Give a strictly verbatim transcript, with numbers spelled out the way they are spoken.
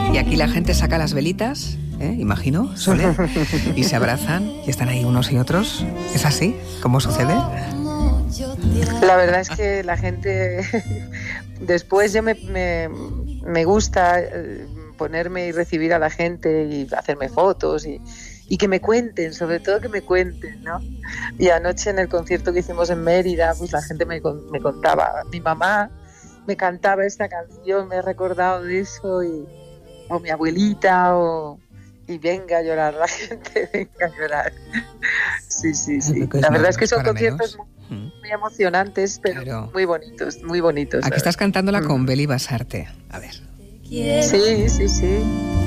Y aquí la gente saca las velitas, ¿eh? Imagino, Sole, y se abrazan y están ahí unos y otros. ¿Es así? ¿Cómo sucede? La verdad es que la gente... Después yo me, me, me gusta ponerme y recibir a la gente y hacerme fotos y, y que me cuenten, sobre todo que me cuenten, ¿no? Y anoche en el concierto que hicimos en Mérida, pues la gente me, me contaba, mi mamá me cantaba esta canción, me he recordado de eso, y, o mi abuelita, o... Y venga a llorar la gente, venga a llorar. Sí, sí, sí. La verdad es que son conciertos muy, muy emocionantes, pero claro, muy bonitos, muy bonitos. Aquí estás cantándola con Beli Basarte. A ver. Sí, sí, sí.